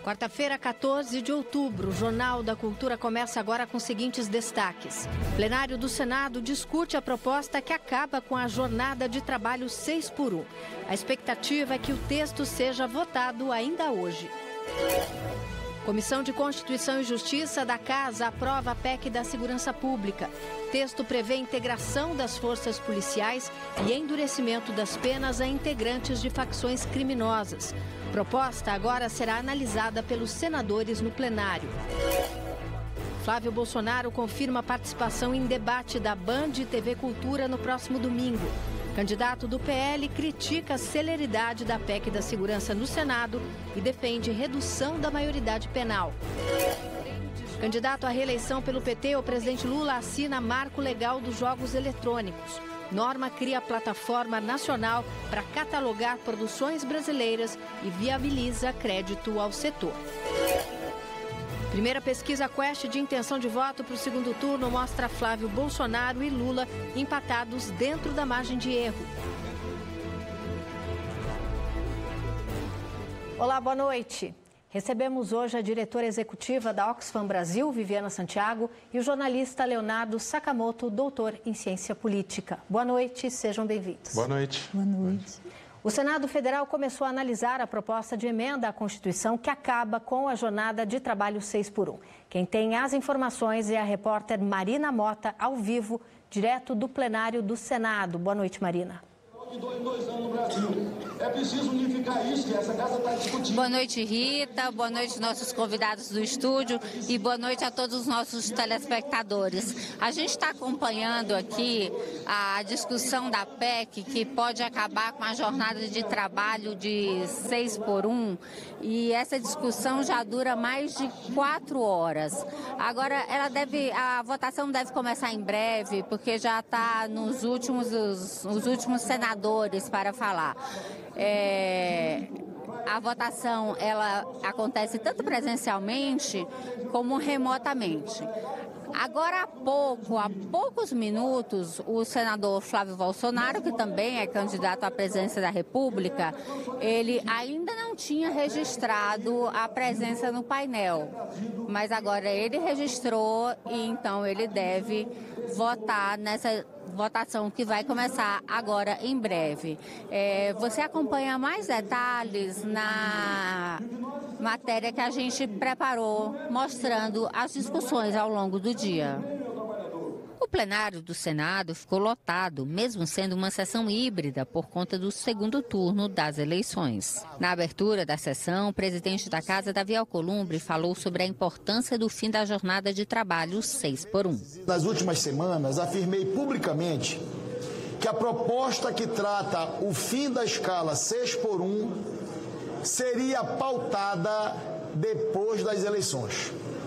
Quarta-feira, 14 de outubro, o Jornal da Cultura começa agora com os seguintes destaques. O plenário do Senado discute a proposta que acaba com a jornada de trabalho 6x1. A expectativa é que o texto seja votado ainda hoje. Comissão de Constituição e Justiça da Casa aprova a PEC da Segurança Pública. O texto prevê integração das forças policiais e endurecimento das penas a integrantes de facções criminosas. A proposta agora será analisada pelos senadores no plenário. Flávio Bolsonaro confirma a participação em debate da Band e TV Cultura no próximo domingo. O candidato do PL critica a celeridade da PEC da Segurança no Senado e defende redução da maioridade penal. Candidato à reeleição pelo PT, o presidente Lula assina marco legal dos jogos eletrônicos. Norma cria plataforma nacional para catalogar produções brasileiras e viabiliza crédito ao setor. Primeira pesquisa Quest de intenção de voto para o segundo turno mostra Flávio Bolsonaro e Lula empatados dentro da margem de erro. Olá, boa noite. Recebemos hoje a diretora executiva da Oxfam Brasil, Viviana Santiago, e o jornalista Leonardo Sakamoto, doutor em ciência política. Boa noite, sejam bem-vindos. Boa noite. Boa noite. O Senado Federal começou a analisar a proposta de emenda à Constituição que acaba com a jornada de trabalho 6x1. Quem tem as informações é a repórter Marina Mota, ao vivo, direto do plenário do Senado. Boa noite, Marina. É preciso unificar isso que essa casa está discutindo. Boa noite, Rita. Boa noite, nossos convidados do estúdio e boa noite a todos os nossos telespectadores. A gente está acompanhando aqui a discussão da PEC que pode acabar com a jornada de trabalho de 6x1 e essa discussão já dura mais de 4 horas. Agora, a votação deve começar em breve porque já está nos últimos senadores para falar. A votação ela acontece tanto presencialmente como remotamente. Agora há poucos minutos, o senador Flávio Bolsonaro, que também é candidato à presidência da República, ele ainda não tinha registrado a presença no painel, mas agora ele registrou e então ele deve votar nessa votação que vai começar agora em breve. Você acompanha mais detalhes na matéria que a gente preparou, mostrando as discussões ao longo do dia. O plenário do Senado ficou lotado, mesmo sendo uma sessão híbrida por conta do segundo turno das eleições. Na abertura da sessão, o presidente da Casa, Davi Alcolumbre, falou sobre a importância do fim da jornada de trabalho 6x1. Nas últimas semanas, afirmei publicamente que a proposta que trata o fim da escala 6x1 seria pautada depois das eleições.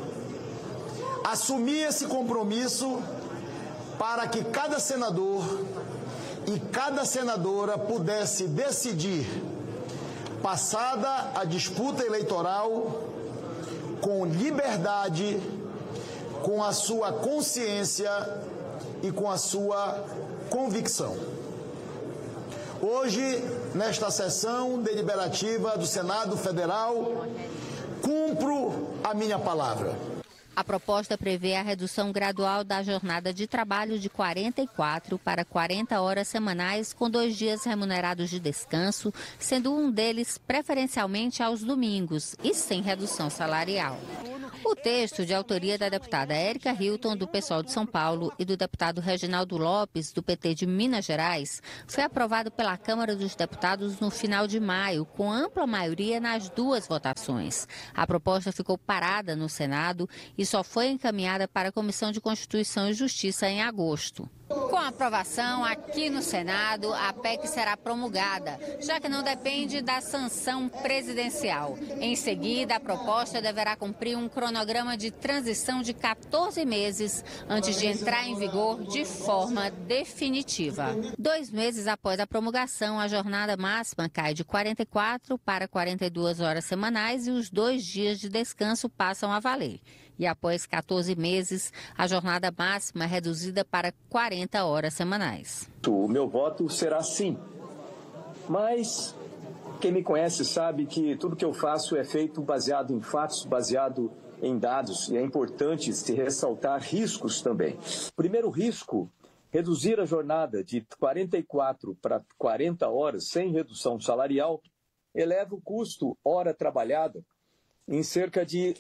Assumi esse compromisso para que cada senador e cada senadora pudesse decidir, passada a disputa eleitoral, com liberdade, com a sua consciência e com a sua convicção. Hoje, nesta sessão deliberativa do Senado Federal, cumpro a minha palavra. A proposta prevê a redução gradual da jornada de trabalho de 44 para 40 horas semanais, com 2 dias remunerados de descanso, sendo um deles preferencialmente aos domingos e sem redução salarial. O texto, de autoria da deputada Érica Hilton, do PSOL de São Paulo, e do deputado Reginaldo Lopes, do PT de Minas Gerais, foi aprovado pela Câmara dos Deputados no final de maio, com ampla maioria nas 2 votações. A proposta ficou parada no Senado e só foi encaminhada para a Comissão de Constituição e Justiça em agosto. Com a aprovação aqui no Senado, a PEC será promulgada, já que não depende da sanção presidencial. Em seguida, a proposta deverá cumprir um cronograma de transição de 14 meses antes de entrar em vigor de forma definitiva. 2 meses após a promulgação, a jornada máxima cai de 44 para 42 horas semanais e os 2 dias de descanso passam a valer. E após 14 meses, a jornada máxima é reduzida para 40 horas semanais. O meu voto será sim, mas Quem me conhece sabe que tudo que eu faço é feito baseado em fatos, baseado em dados, e é importante se ressaltar riscos também. Primeiro risco, reduzir a jornada de 44 para 40 horas sem redução salarial eleva o custo hora trabalhada em cerca de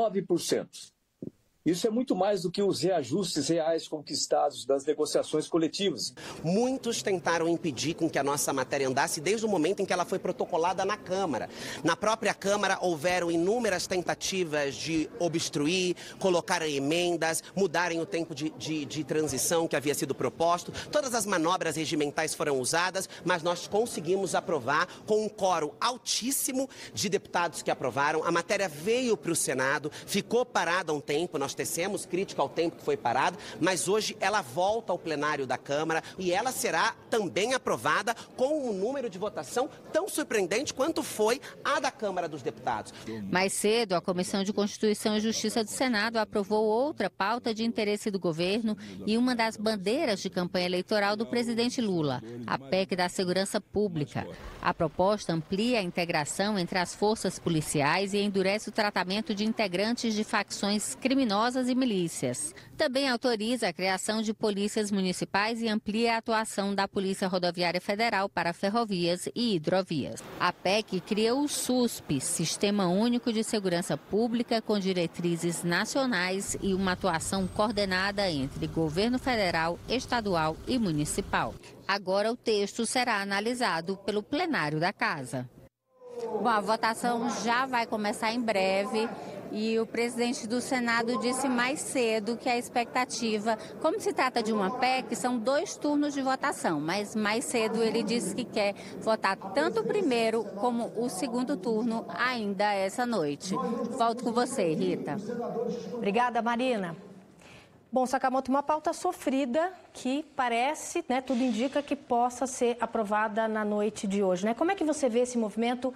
9%. Isso é muito mais do que os reajustes reais conquistados das negociações coletivas. Muitos tentaram impedir com que a nossa matéria andasse desde o momento em que ela foi protocolada na Câmara. Na própria Câmara houveram inúmeras tentativas de obstruir, colocar emendas, mudarem o tempo de transição que havia sido proposto. Todas as manobras regimentais foram usadas, mas nós conseguimos aprovar com um quórum altíssimo de deputados que aprovaram. A matéria veio para o Senado, ficou parada há um tempo, nós tecemos crítica ao tempo que foi parado, mas hoje ela volta ao plenário da Câmara e ela será também aprovada com um número de votação tão surpreendente quanto foi a da Câmara dos Deputados. Mais cedo, a Comissão de Constituição e Justiça do Senado aprovou outra pauta de interesse do governo e uma das bandeiras de campanha eleitoral do presidente Lula, a PEC da Segurança Pública. A proposta amplia a integração entre as forças policiais e endurece o tratamento de integrantes de facções criminosas e milícias. Também autoriza a criação de polícias municipais e amplia a atuação da Polícia Rodoviária Federal para ferrovias e hidrovias. A PEC cria o SUSP, Sistema Único de Segurança Pública, com diretrizes nacionais e uma atuação coordenada entre governo federal, estadual e municipal. Agora o texto será analisado pelo plenário da Casa. Bom, a votação já vai começar em breve. E o presidente do Senado disse mais cedo que a expectativa, como se trata de uma PEC, são 2 turnos de votação, mas mais cedo ele disse que quer votar tanto o primeiro como o segundo turno ainda essa noite. Volto com você, Rita. Obrigada, Marina. Bom, Sakamoto, uma pauta sofrida que parece, tudo indica que possa ser aprovada na noite de hoje, Como é que você vê esse movimento,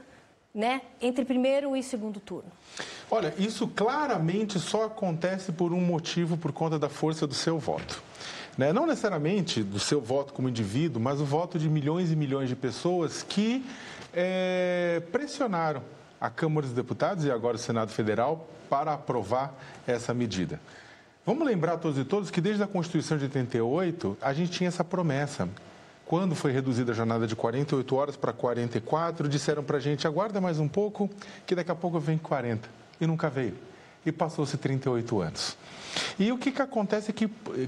entre primeiro e segundo turno? Olha, isso claramente só acontece por um motivo, por conta da força do seu voto. Não necessariamente do seu voto como indivíduo, mas o voto de milhões e milhões de pessoas que pressionaram a Câmara dos Deputados e agora o Senado Federal para aprovar essa medida. Vamos lembrar todos e todas que desde a Constituição de 88 a gente tinha essa promessa. Quando foi reduzida a jornada de 48 horas para 44, disseram para a gente, aguarda mais um pouco, que daqui a pouco vem 40. E nunca veio. E passou-se 38 anos. E o que acontece é que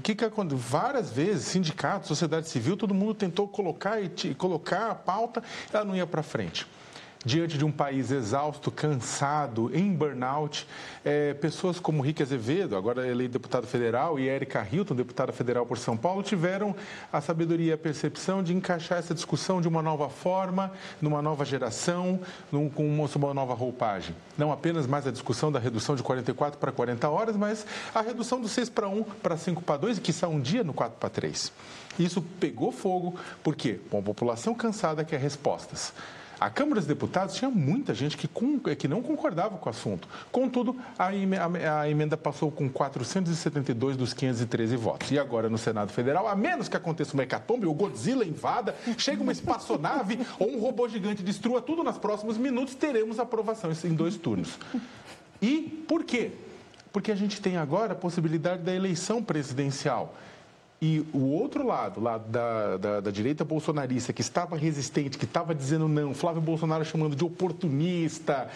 várias vezes, sindicatos, sociedade civil, todo mundo tentou colocar a pauta, ela não ia para frente. Diante de um país exausto, cansado, em burnout, pessoas como Rick Azevedo, agora eleito deputado federal, e Érica Hilton, deputada federal por São Paulo, tiveram a sabedoria e a percepção de encaixar essa discussão de uma nova forma, numa nova geração, com uma nova roupagem. Não apenas mais a discussão da redução de 44 para 40 horas, mas a redução do 6 para 1 para 5 para 2 e, quiçá, um dia no 4 para 3. Isso pegou fogo, por quê? Bom, a população cansada quer respostas. A Câmara dos Deputados tinha muita gente que não concordava com o assunto. Contudo, a emenda passou com 472 dos 513 votos. E agora, no Senado Federal, a menos que aconteça uma hecatombe, o Godzilla invada, chega uma espaçonave ou um robô gigante destrua tudo nos próximos minutos, teremos aprovação em 2 turnos. E por quê? Porque a gente tem agora a possibilidade da eleição presidencial. E o outro lado da direita bolsonarista, que estava resistente, que estava dizendo não, Flávio Bolsonaro chamando de oportunista,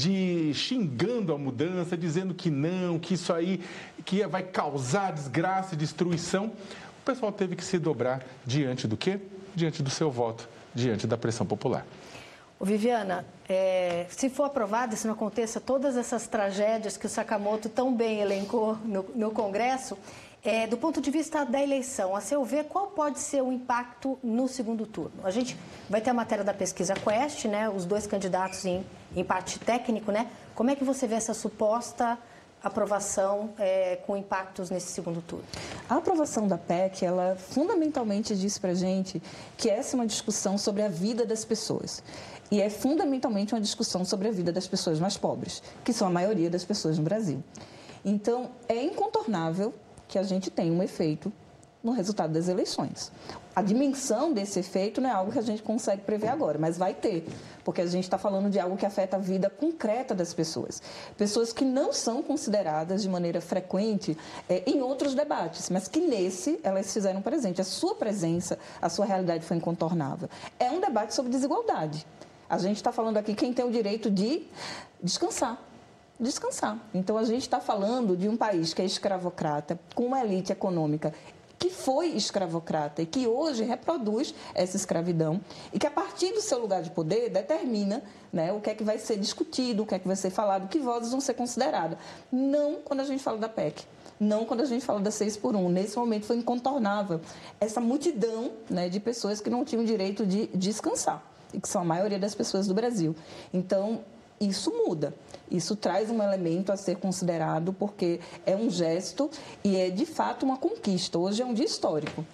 xingando a mudança, dizendo que não, que isso aí vai causar desgraça e destruição, o pessoal teve que se dobrar diante do quê? Diante do seu voto, diante da pressão popular. Viviana, se for aprovado, se não aconteça todas essas tragédias que o Sakamoto tão bem elencou no Congresso, do ponto de vista da eleição, a seu ver, qual pode ser o impacto no segundo turno? A gente vai ter a matéria da pesquisa Quest, os 2 candidatos em parte técnico, Como é que você vê essa suposta aprovação com impactos nesse segundo turno? A aprovação da PEC, ela fundamentalmente diz para a gente que essa é uma discussão sobre a vida das pessoas. E é fundamentalmente uma discussão sobre a vida das pessoas mais pobres, que são a maioria das pessoas no Brasil. Então, é incontornável que a gente tenha um efeito no resultado das eleições. A dimensão desse efeito não é algo que a gente consegue prever agora, mas vai ter, porque a gente está falando de algo que afeta a vida concreta das pessoas. Pessoas que não são consideradas de maneira frequente em outros debates, mas que nesse elas fizeram presente. A sua presença, a sua realidade foi incontornável. É um debate sobre desigualdade. A gente está falando aqui quem tem o direito de descansar. Então, a gente está falando de um país que é escravocrata, com uma elite econômica que foi escravocrata e que hoje reproduz essa escravidão e que, a partir do seu lugar de poder, determina, né, o que é que vai ser discutido, o que é que vai ser falado, que vozes vão ser consideradas. Não quando a gente fala da PEC. Não quando a gente fala da 6x1. Nesse momento foi incontornável essa multidão, né, de pessoas que não tinham direito de descansar, e que são a maioria das pessoas do Brasil. Então, isso muda. Isso traz um elemento a ser considerado, porque é um gesto e é, de fato, uma conquista. Hoje é um dia histórico.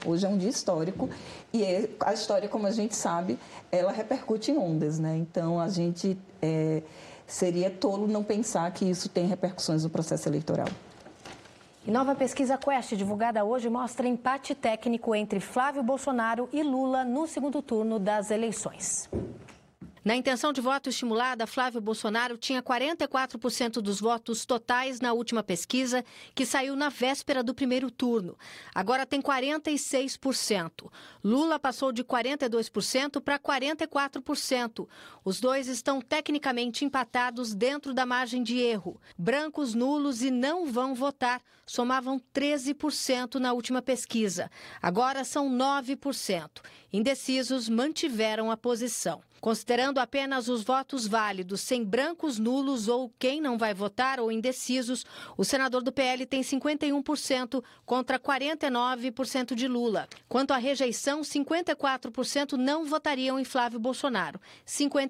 E a história, como a gente sabe, ela repercute em ondas, né? Então, a gente seria tolo não pensar que isso tem repercussões no processo eleitoral. E nova pesquisa Quest, divulgada hoje, mostra empate técnico entre Flávio Bolsonaro e Lula no segundo turno das eleições. Na intenção de voto estimulada, Flávio Bolsonaro tinha 44% dos votos totais na última pesquisa, que saiu na véspera do primeiro turno. Agora tem 46%. Lula passou de 42% para 44%. Os dois estão tecnicamente empatados dentro da margem de erro. Brancos, nulos e não vão votar somavam 13% na última pesquisa. Agora são 9%. Indecisos mantiveram a posição. Considerando apenas os votos válidos, sem brancos, nulos ou quem não vai votar ou indecisos, o senador do PL tem 51% contra 49% de Lula. Quanto à rejeição, 54% não votariam em Flávio Bolsonaro.